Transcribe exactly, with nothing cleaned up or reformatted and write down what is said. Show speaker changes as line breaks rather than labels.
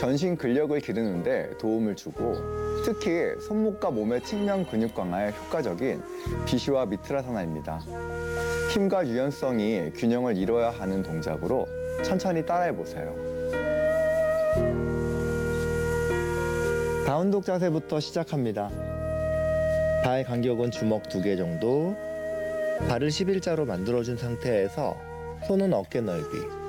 전신 근력을 기르는데 도움을 주고 특히 손목과 몸의 측면 근육 강화에 효과적인 비시와 미트라사나입니다. 힘과 유연성이 균형을 이뤄야 하는 동작으로 천천히 따라해보세요. 다운독 자세부터 시작합니다. 발 간격은 주먹 두 개 정도, 발을 십일자로 만들어준 상태에서 손은 어깨 넓이,